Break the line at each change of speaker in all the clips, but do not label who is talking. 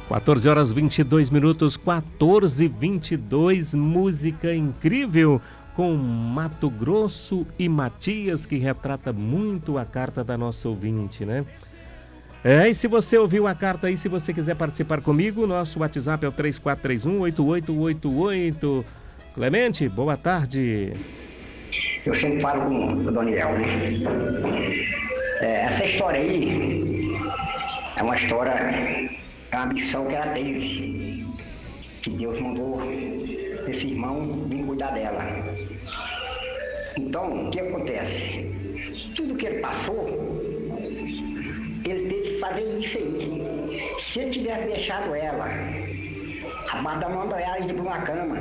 14 horas 22 minutos, 14h22, música incrível com Mato Grosso e Matias, que retrata muito a carta da nossa ouvinte, né? E se você ouviu a carta aí, se você quiser participar comigo, nosso WhatsApp é o 3431-8888. Clemente, boa tarde.
Eu sempre falo com o Daniel, né? Essa história aí é uma história, é uma missão que ela teve, que Deus mandou esse irmão vir cuidar dela. Então, o que acontece? Tudo que ele passou, ele teve que fazer isso aí. Se ele tivesse deixado ela, abaixo da mão dela de uma cama,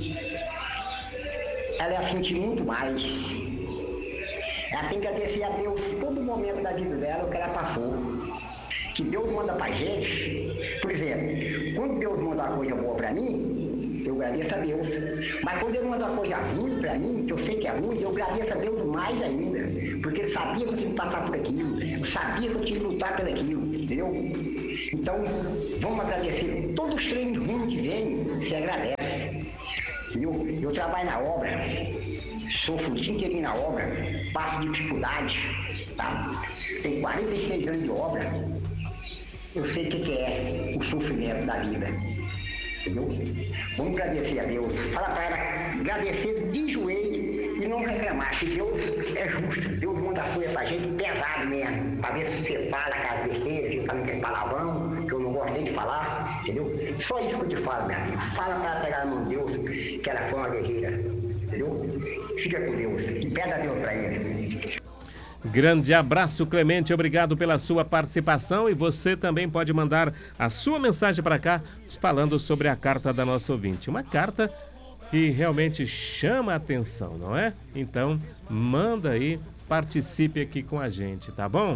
ela ia sentir muito mais. Ela tem que agradecer a Deus todo momento da vida dela, o que ela passou. Que Deus manda pra gente, por exemplo, quando Deus manda uma coisa boa pra mim, eu agradeço a Deus. Mas quando Ele manda uma coisa ruim pra mim, que eu sei que é ruim, eu agradeço a Deus mais ainda. Porque Ele sabia que eu tinha que passar por aquilo, eu sabia que eu tinha que lutar por aquilo, entendeu? Então, vamos agradecer todos os treinos ruins que vêm, você agradece. Eu trabalho na obra, sofro o dia inteirinho na obra, passo dificuldade, tá? Tenho 46 anos de obra, eu sei o que é o sofrimento da vida, entendeu? Vamos agradecer a Deus, fala para ela, agradecer de joelho e não reclamar, que Deus é justo, Deus manda as coisas pra gente pesado mesmo, pra ver se você fala aquelas besteiras, fica falando aqueles palavrão, que eu não gosto nem de falar, entendeu? Só isso que eu te falo, meu amigo, fala para ela pegar a mão de Deus, que ela foi uma guerreira, entendeu? Fica com Deus e pede a Deus para ele.
Grande abraço, Clemente, obrigado pela sua participação e você também pode mandar a sua mensagem para cá falando sobre a carta da nossa ouvinte. Uma carta que realmente chama a atenção, não é? Então, manda aí, participe aqui com a gente, tá bom?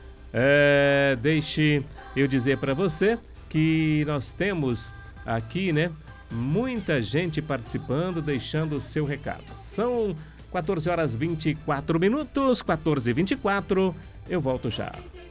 Deixe eu dizer para você que nós temos aqui, né, muita gente participando, deixando o seu recado. São 14 horas 24 minutos, 14h24, eu volto já.